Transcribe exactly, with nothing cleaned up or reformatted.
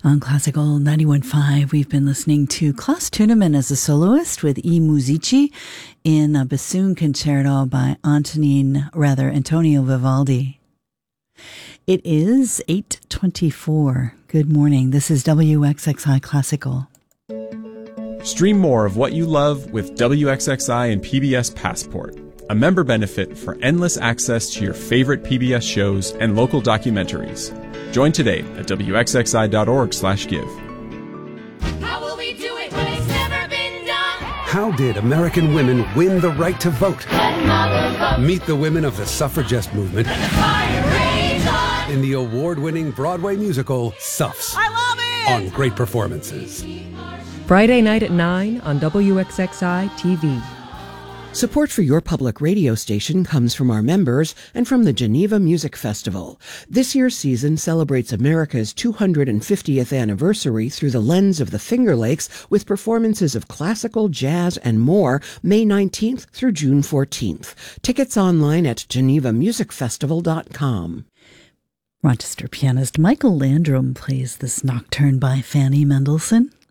On Classical ninety-one point five, we've been listening to Klaus Tunemann as a soloist with I Musici in a bassoon concerto by Antonin, rather, Antonio Vivaldi. It is eight twenty-four. Good morning. This is W X X I Classical. Stream more of what you love with W X X I and P B S Passport, a member benefit for endless access to your favorite P B S shows and local documentaries. Join today at W X X I dot org slash give. How will we do it when it's never been done? How did American women win the right to vote? Meet the women of the suffragette movement And the fire rains on. in the award-winning Broadway musical, Suffs. I love it! On Great Performances. Friday night at nine on W X X I T V. Support for your public radio station comes from our members and from the Geneva Music Festival. This year's season celebrates America's two hundred fiftieth anniversary through the lens of the Finger Lakes with performances of classical, jazz, and more May nineteenth through June fourteenth. Tickets online at geneva music festival dot com. Rochester pianist Michael Landrum plays this nocturne by Fanny Mendelssohn.